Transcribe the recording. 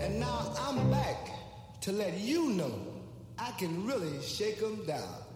And now I'm back to let you know I can really shake 'em down.